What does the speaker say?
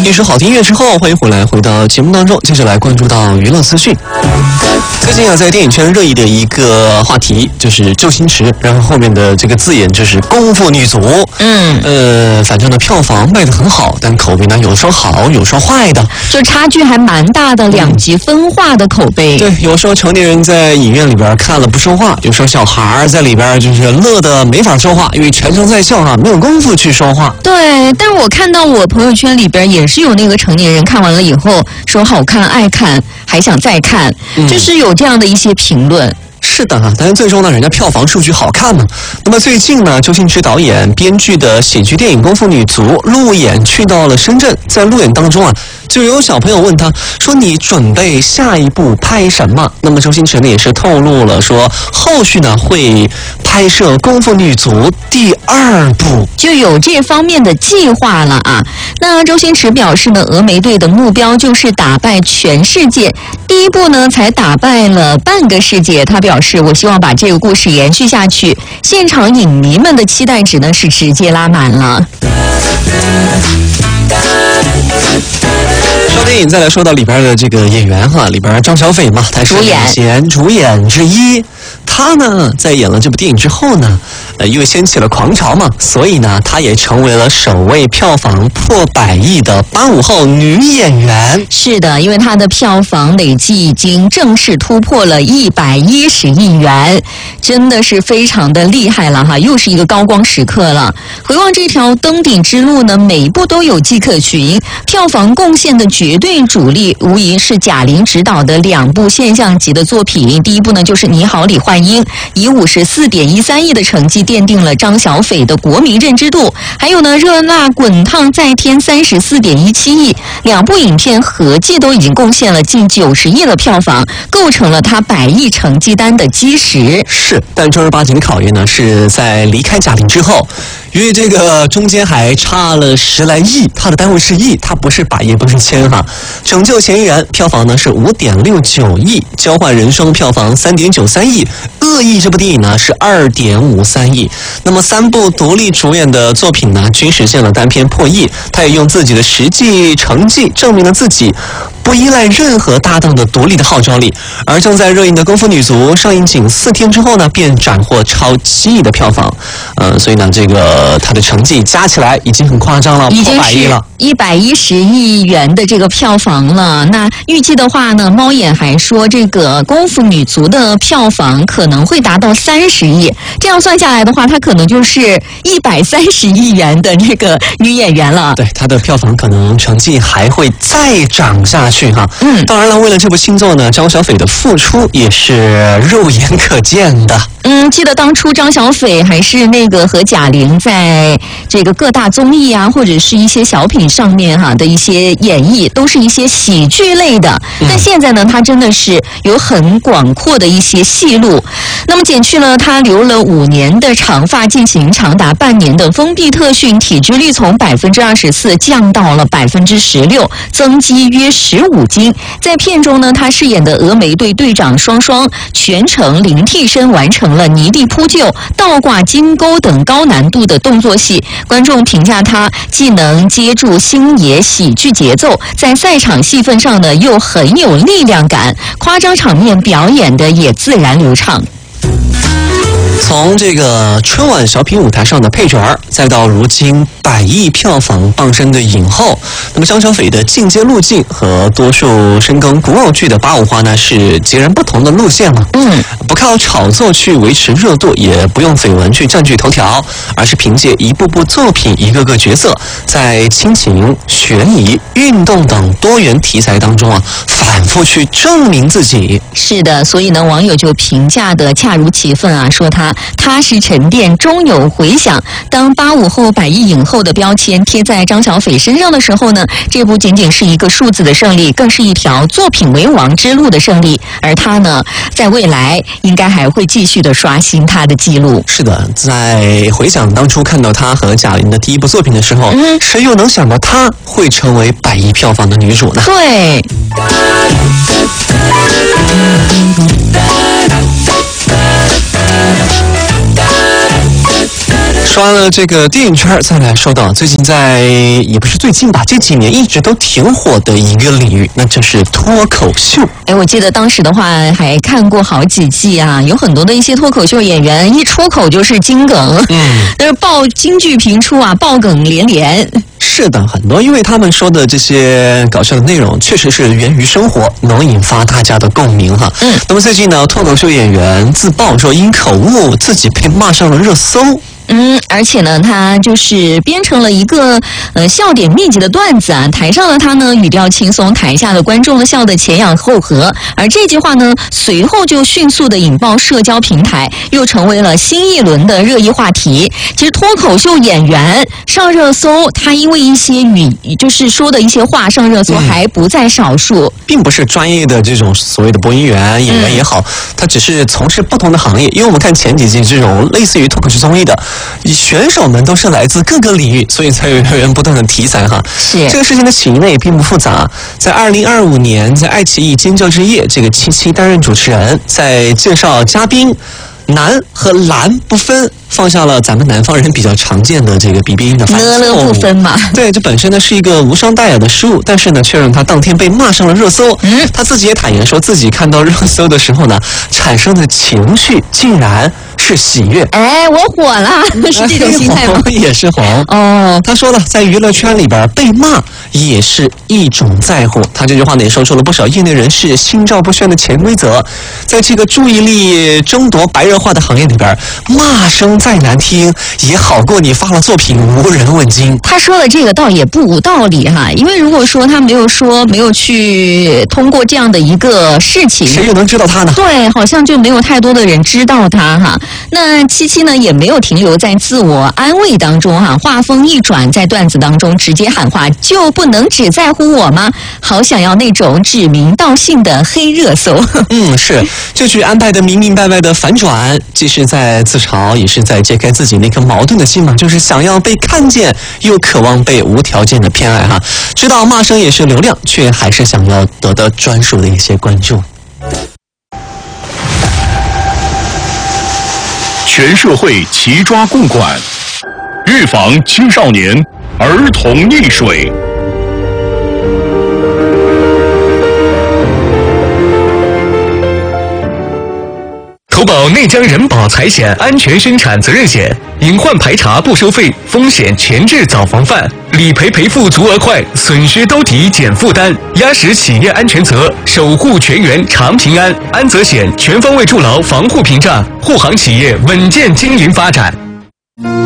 一首好听音乐之后，欢迎回到节目当中，接着来关注到娱乐资讯。最近啊，在电影圈热议的一个话题就是周星驰，然后后面的这个字眼就是功夫女足。反正呢票房卖得很好，但口碑呢有时候好，有时候坏的， 就差距还蛮大的，两极分化的口碑。 对，有时候成年人在影院里边看了不说话，有时候小孩在里边就是乐得没法说话，因为全程在笑啊，没有功夫去说话。 对，但我看到我朋友圈里边也是有那个成年人看完了以后说好看、爱看，还想再看，就是有这样的一些评论。 是的哈，但是最终呢，人家票房数据好看嘛。那么最近呢，周星驰导演编剧的喜剧电影《功夫女足》路演去到了深圳，在路演当中啊，就有小朋友问他说：“你准备下一部拍什么？”那么周星驰呢也是透露了说，后续呢会拍摄《功夫女足》第2部， 就有这方面的计划了啊。那周星驰表示呢，峨眉队的目标就是打败全世界。第一部呢才打败了半个世界，他表示我希望把这个故事延续下去，现场影迷们的期待值呢是直接拉满了。 说电影再来说到里边的这个演员哈，里边张小斐嘛，他是主演之一。他呢在演了这部电影之后呢，因为掀起了狂潮嘛，所以呢他也成为了首位票房破100亿的85后女演员。 是的，因为她的票房累计已经正式突破了110亿元，真的是非常的厉害了哈，又是一个高光时刻了。回望这条登顶之路呢，每一步都有迹可循，票房贡献的绝对主力无疑是贾玲执导的2部现象级的作品。第一部呢就是《你好，李焕英》，以54.13亿的成绩奠定了张小斐的国民认知度。还有呢，热辣滚烫再添34.17亿，2部影片合计都已经贡献了近90亿的票房，构成了他100亿成绩单的基石。 是，但正儿八经的考验呢是在离开贾玲之后，因为这个中间还差了10来亿，他的单位是亿，他不是百，也不是千哈。拯救嫌疑人票房呢是5.69亿，交换人生票房3.93亿，恶意这部电影呢是2.53亿。那么3部独立主演的作品呢均实现了单片破亿，他也用自己的实际成绩证明了自己不依赖任何搭档的独立的号召力。而正在热映的《功夫女足》上映仅4天之后呢，便斩获超7亿的票房。所以呢，这个他的成绩加起来已经很夸张了，破100亿了 ，110亿元的这个票房了。那预计的话呢，猫眼还说这个《功夫女足》的票房可能会达到30亿。这样算下来的话，她可能就是130亿元的这个女演员了。 对，她的票房可能成绩还会再涨下去哈。当然了，为了这部新作呢，张小斐的付出也是肉眼可见的。 记得当初张小斐还是那个和贾玲在这个各大综艺啊，或者是一些小品上面的一些演绎，都是一些喜剧类的。但现在呢，她真的是有很广阔的一些戏路。那么减去了她留了5年的长发，进行长达半年的封闭特训，体脂率从24%降到了16%，增肌约15斤。在片中呢，她饰演的峨眉队队长双双全程零替身完成了泥地扑救、倒挂金钩等高难度的动作戏。观众评价他既能接住星爷喜剧节奏，在赛场戏份上呢又很有力量感，夸张场面表演的也自然流畅。 从这个春晚小品舞台上的配角儿，再到如今100亿票房傍身的影后，那么张小斐的进阶路径和多数深耕古偶剧的八五花呢是截然不同的路线嘛。不靠炒作去维持热度，也不用绯闻去占据头条，而是凭借一部部作品、一个个角色，在亲情、悬疑、运动等多元题材当中啊，反复去证明自己。 是的，所以呢，网友就评价的恰如其分啊，说他踏实沉淀，终有回响。当85后100亿影后的标签贴在张小斐身上的时候呢，这不仅仅是一个数字的胜利，更是一条作品为王之路的胜利。而他呢，在未来应该还会继续的刷新他的记录。 是的，在回想当初看到他和贾玲的第一部作品的时候，谁又能想到她会成为100亿票房的女主呢？ 对。 说完了这个电影圈，再来说到最近也不是最近吧，这几年一直都挺火的一个领域，那就是脱口秀。 哎，我记得当时的话还看过好几季啊，有很多的一些脱口秀演员一出口就是金梗，但是金句频出啊，爆梗连连。 是的，很多因为他们说的这些搞笑的内容，确实是源于生活，能引发大家的共鸣哈。那么最近呢，脱口秀演员自曝说因口误自己被骂上了热搜。 而且呢，他就是编成了一个笑点密集的段子啊。台上的他呢语调轻松，台下的观众呢笑得前仰后合。而这句话呢，随后就迅速的引爆社交平台，又成为了新一轮的热议话题。其实脱口秀演员上热搜，他因为一些就是说的一些话上热搜还不在少数， 并不是专业的这种所谓的播音员、演员也好，他只是从事不同的行业。因为我们看前几季这种类似于脱口秀综艺的。选手们都是来自各个领域，所以才有人不断的题材哈。 是这个事情的起因呢也并不复杂，在2025年，在爱奇艺尖叫之夜，这个七七担任主持人，在介绍嘉宾男和蓝不分，放下了咱们南方人比较常见的这个鼻鼻音的发音， 了不分嘛。 对，这本身呢是一个无伤大雅的失误，但是呢却让他当天被骂上了热搜。他自己也坦言说自己看到热搜的时候呢，产生的情绪竟然是喜悦。 哎，我火了，是这种心态吗？ 也是红哦。 他说了，在娱乐圈里边被骂也是一种在乎。他这句话呢也说出了不少业内人士心照不宣的潜规则。在这个注意力争夺白热化的行业里边，骂声再难听也好过你发了作品无人问津。 他说的这个倒也不无道理哈，因为如果说他没有去通过这样的一个事情， 谁又能知道他呢？ 对，好像就没有太多的人知道他哈。那七七呢也没有停留在自我安慰当中哈，话锋一转，在段子当中直接喊话，就不能只在乎我吗？好想要那种指名道姓的黑热搜。 是这句安排的明明白白的反转，既是在自嘲，也是在揭开自己那颗矛盾的心嘛，就是想要被看见，又渴望被无条件的偏爱哈。知道骂声也是流量，却还是想要得到专属的一些关注。 全社会齐抓共管，预防青少年儿童溺水。 投保内江人保财险安全生产责任险，隐患排查不收费，风险前置早防范，理赔赔付足额快，损失兜底减负担，压实企业安全责，守护全员长平安。安责险全方位筑牢防护屏障，护航企业稳健经营发展。